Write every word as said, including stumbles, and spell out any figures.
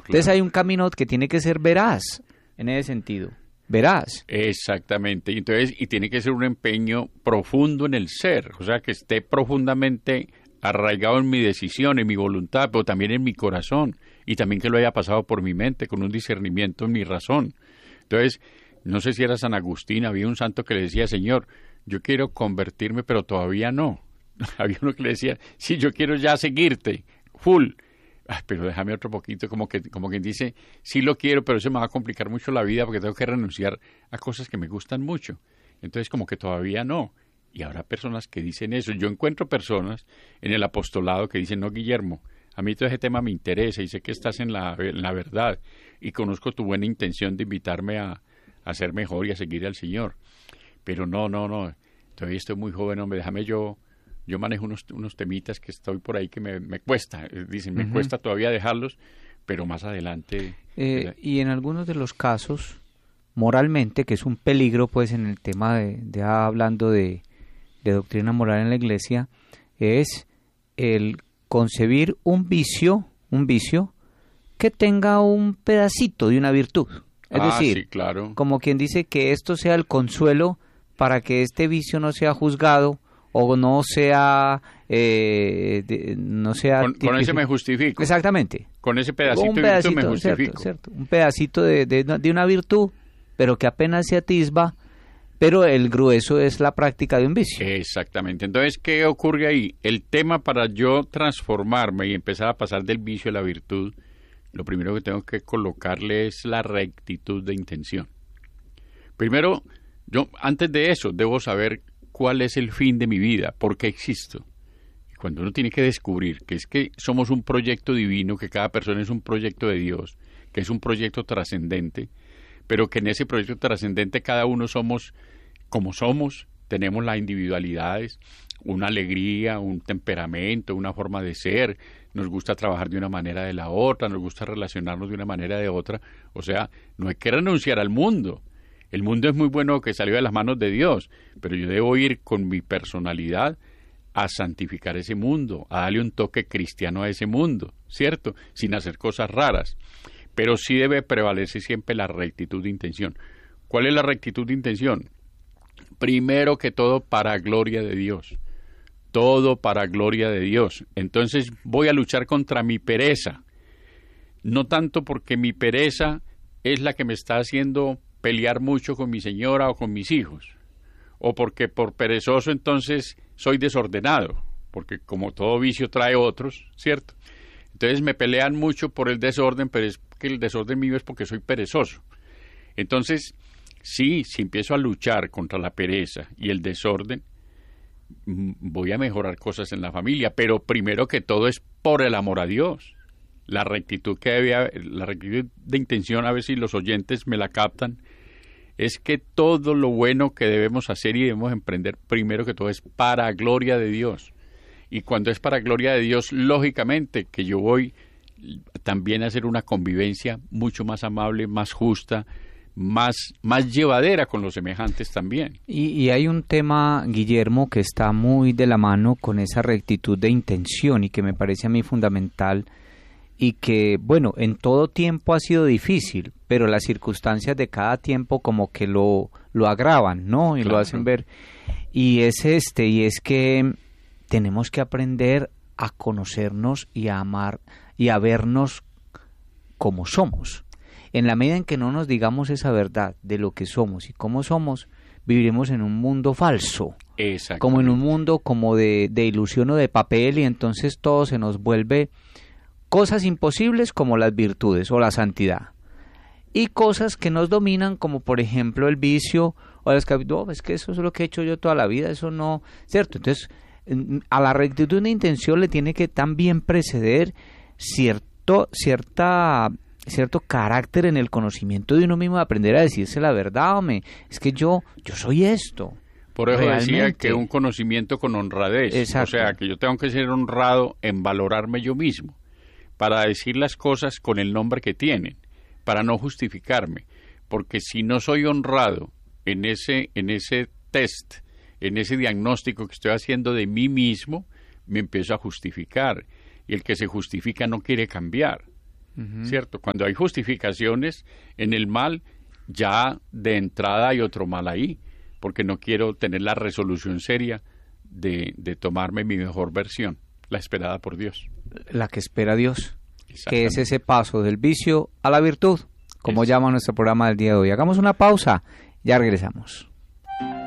Entonces hay un camino que tiene que ser veraz en ese sentido. Veraz. Exactamente. Y entonces, y tiene que ser un empeño profundo en el ser, o sea, que esté profundamente arraigado en mi decisión, en mi voluntad, pero también en mi corazón, y también que lo haya pasado por mi mente, con un discernimiento en mi razón. Entonces, no sé si era San Agustín, había un santo que le decía, Señor, yo quiero convertirme, pero todavía no. Había uno que le decía, sí, yo quiero ya seguirte, full. Ay, pero déjame otro poquito, como que como quien dice, sí lo quiero, pero eso me va a complicar mucho la vida porque tengo que renunciar a cosas que me gustan mucho. Entonces, como que todavía no. Y habrá personas que dicen eso. Yo encuentro personas en el apostolado que dicen, no, Guillermo, a mí todo ese tema me interesa y sé que estás en la, en la verdad y conozco tu buena intención de invitarme a, a ser mejor y a seguir al Señor. Pero no, no, no, todavía estoy muy joven, hombre, déjame yo... Yo manejo unos, unos temitas que estoy por ahí que me, me cuesta, dicen, me uh-huh. cuesta todavía dejarlos, pero más adelante... Eh, y en algunos de los casos, moralmente, que es un peligro, pues, en el tema de, de hablando de, de doctrina moral en la Iglesia, es el concebir un vicio, un vicio que tenga un pedacito de una virtud. Es ah, decir, sí, claro. Como quien dice que esto sea el consuelo para que este vicio no sea juzgado o no sea eh, de, no sea con, con ese me justifico. Exactamente. Con ese pedacito, un pedacito de virtud me justifico. Cierto, cierto. Un pedacito de, de, de una virtud, pero que apenas se atisba, pero el grueso es la práctica de un vicio. Exactamente. Entonces, ¿qué ocurre ahí? El tema para yo transformarme y empezar a pasar del vicio a la virtud, lo primero que tengo que colocarle es la rectitud de intención. Primero, yo antes de eso debo saber cuál es el fin de mi vida, por qué existo. Y cuando uno tiene que descubrir que es que somos un proyecto divino, que cada persona es un proyecto de Dios, que es un proyecto trascendente, pero que en ese proyecto trascendente cada uno somos como somos, tenemos las individualidades, una alegría, un temperamento, una forma de ser, nos gusta trabajar de una manera de la otra, nos gusta relacionarnos de una manera de otra, o sea, no hay que renunciar al mundo. El mundo es muy bueno que salió de las manos de Dios, pero yo debo ir con mi personalidad a santificar ese mundo, a darle un toque cristiano a ese mundo, ¿cierto? Sin hacer cosas raras. Pero sí debe prevalecer siempre la rectitud de intención. ¿Cuál es la rectitud de intención? Primero que todo, para gloria de Dios. Todo para gloria de Dios. Entonces voy a luchar contra mi pereza. No tanto porque mi pereza es la que me está haciendo pelear mucho con mi señora o con mis hijos, o porque por perezoso entonces soy desordenado, porque como todo vicio trae otros, ¿cierto? Entonces me pelean mucho por el desorden, pero es que el desorden mío es porque soy perezoso. Entonces, sí, si empiezo a luchar contra la pereza y el desorden, voy a mejorar cosas en la familia, pero primero que todo es por el amor a Dios. La rectitud que debe haber, la rectitud de intención, a ver si los oyentes me la captan, es que todo lo bueno que debemos hacer y debemos emprender, primero que todo es para gloria de Dios. Y cuando es para gloria de Dios, lógicamente que yo voy también a hacer una convivencia mucho más amable, más justa, más, más llevadera con los semejantes también. Y, y hay un tema, Guillermo, que está muy de la mano con esa rectitud de intención y que me parece a mí fundamental, y que, bueno, en todo tiempo ha sido difícil, pero las circunstancias de cada tiempo como que lo, lo agravan, ¿no? Y claro, lo hacen ver. Y es este, y es que tenemos que aprender a conocernos y a amar y a vernos como somos. En la medida en que no nos digamos esa verdad de lo que somos y cómo somos, viviremos en un mundo falso. Como en un mundo como de, de ilusión o de papel, y entonces todo se nos vuelve cosas imposibles como las virtudes o la santidad, y cosas que nos dominan como por ejemplo el vicio o las que no, es que eso es lo que he hecho yo toda la vida, eso no, ¿cierto? Entonces a la rectitud de intención le tiene que también preceder cierto, cierta, cierto carácter en el conocimiento de uno mismo, de aprender a decirse la verdad, hombre, es que yo, yo soy esto. Por eso realmente decía que un conocimiento con honradez. Exacto. O sea, que yo tengo que ser honrado en valorarme yo mismo, para decir las cosas con el nombre que tienen, para no justificarme, porque si no soy honrado en ese, en ese test, en ese diagnóstico que estoy haciendo de mí mismo, me empiezo a justificar, y el que se justifica no quiere cambiar. Uh-huh. ¿Cierto? Cuando hay justificaciones en el mal, ya de entrada hay otro mal ahí, porque no quiero tener la resolución seria de, de tomarme mi mejor versión, la esperada por Dios. La que espera Dios, que es ese paso del vicio a la virtud, como llama nuestro programa del día de hoy. Hagamos una pausa, ya regresamos.